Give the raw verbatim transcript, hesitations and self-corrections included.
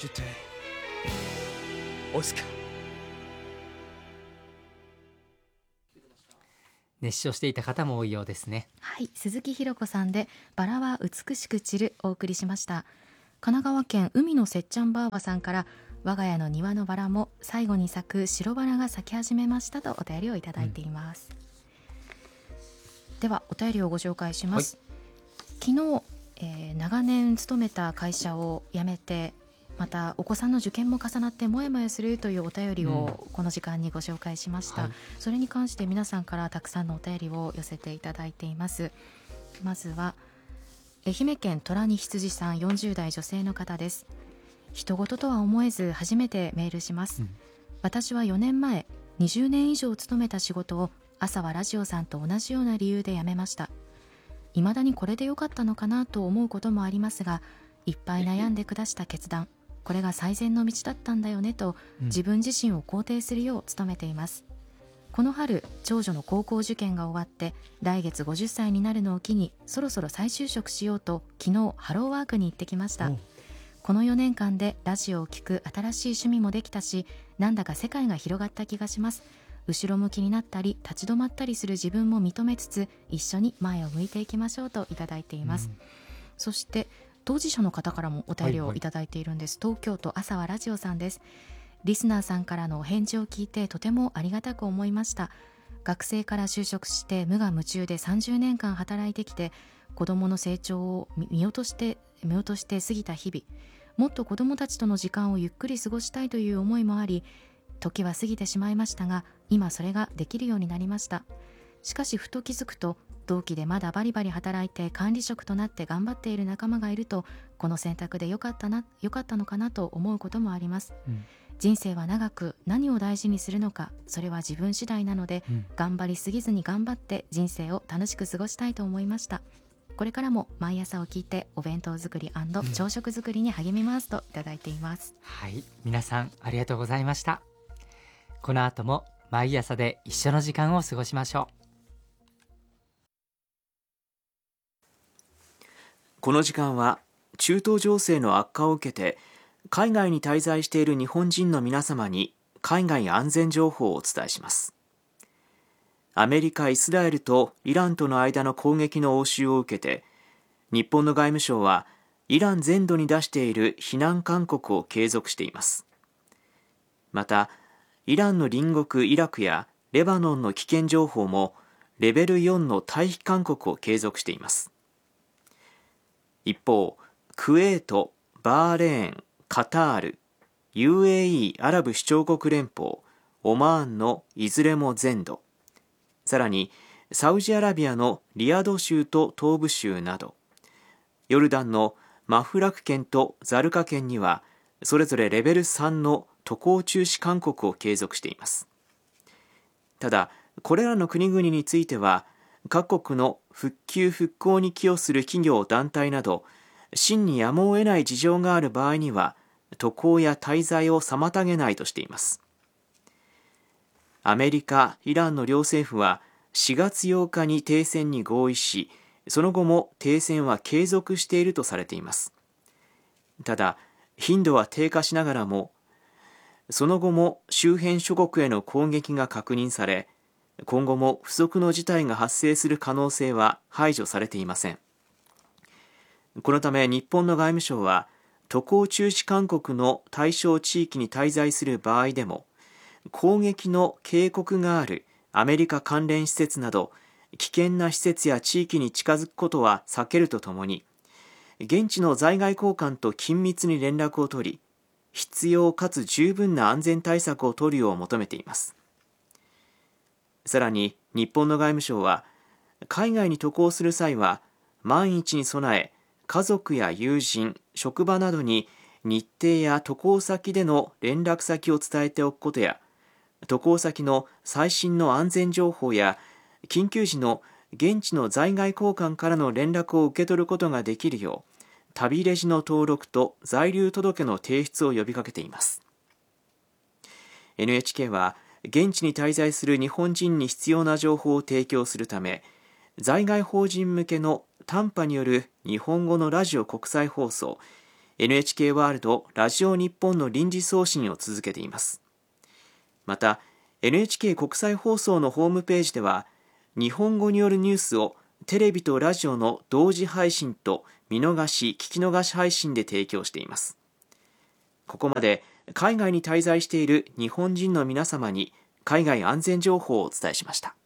オスカー。 熱唱していた方も多いようですね。 はい、鈴木ひろ子さんでバラは美しく散るお送りしました。神奈川県海のせっちゃんばあばさんから、我が家の庭のバラも最後に咲く白バラが咲き始めましたとお便りをいただいています、うん、ではお便りをご紹介します、はい、昨日、えー、長年勤めた会社を辞めて、またお子さんの受験も重なってもやもやするというお便りをこの時間にご紹介しました、うん、はい、それに関して皆さんからたくさんのお便りを寄せていただいています。まずは愛媛県虎に羊さん、よんじゅう代女性の方です。人事とは思えず初めてメールします、うん、私はよねんまえにじゅうねん以上勤めた仕事を朝はラジオさんと同じような理由で辞めました。未だにこれで良かったのかなと思うこともありますが、いっぱい悩んで下した決断、これが最善の道だったんだよねと自分自身を肯定するよう努めています、うん、この春長女の高校受験が終わって来月ごじゅっさいになるのを機にそろそろ再就職しようと昨日ハローワークに行ってきました。このよねんかんでラジオを聞く新しい趣味もできたし、なんだか世界が広がった気がします。後ろ向きになったり立ち止まったりする自分も認めつつ、一緒に前を向いていきましょうといただいています、うん、そして当事者の方からもお便りをいただいているんです、はいはい、東京都朝はラジオさんです。リスナーさんからのお返事を聞いてとてもありがたく思いました。学生から就職して無我夢中でさんじゅうねんかん働いてきて、子どもの成長を見落として見落として過ぎた日々、もっと子どもたちとの時間をゆっくり過ごしたいという思いもあり、時は過ぎてしまいましたが、今それができるようになりました。しかしふと気づくと、同期でまだバリバリ働いて管理職となって頑張っている仲間がいると、この選択でよかったな、よかったのかなと思うこともあります、うん、人生は長く、何を大事にするのかそれは自分次第なので、うん、頑張りすぎずに頑張って人生を楽しく過ごしたいと思いました。これからも毎朝を聞いてお弁当作り&朝食作りに励みますといただいています、 うん、はい、皆さんありがとうございました。この後も毎朝で一緒の時間を過ごしましょう。 この時間は中東情勢の悪化を受けて海外に滞在している日本人の皆様に海外安全情報をお伝えします。アメリカ、イスラエルとイランとの間の攻撃の応酬を受けて、日本の外務省はイラン全土に出している避難勧告を継続しています。また、イランの隣国イラクやレバノンの危険情報もレベルよんの退避勧告を継続しています。一方、クウェート、バーレーン、カタール、ユーエーイー アラブ首長国連邦、オマーンのいずれも全土、さらにサウジアラビアのリヤド州と東部州など、ヨルダンのマフラク県とザルカ県にはそれぞれレベルさんの渡航中止勧告を継続しています。ただ、これらの国々については各国の復旧復興に寄与する企業団体など真にやむを得ない事情がある場合には渡航や滞在を妨げないとしています。アメリカ、イランの両政府はしがつようかに停戦に合意し、その後も停戦は継続しているとされています。ただ、頻度は低下しながらも、その後も周辺諸国への攻撃が確認され、今後も不測の事態が発生する可能性は排除されていません。このため日本の外務省は、渡航中止勧告の対象地域に滞在する場合でも、攻撃の警告があるアメリカ関連施設など危険な施設や地域に近づくことは避けるとともに、現地の在外公館と緊密に連絡を取り、必要かつ十分な安全対策を取るよう求めています。さらに日本の外務省は、海外に渡航する際は万一に備え、家族や友人、職場などに日程や渡航先での連絡先を伝えておくことや、渡航先の最新の安全情報や緊急時の現地の在外公館からの連絡を受け取ることができるよう、旅レジの登録と在留届の提出を呼びかけています。 エヌエイチケー は現地に滞在する日本人に必要な情報を提供するため、在外邦人向けの短波による日本語のラジオ国際放送エヌエイチケー ワールド、ラジオ日本の臨時送信を続けています。また エヌエイチケー 国際放送のホームページでは、日本語によるニュースをテレビとラジオの同時配信と見逃し・聞き逃し配信で提供しています。ここまで海外に滞在している日本人の皆様に海外安全情報をお伝えしました。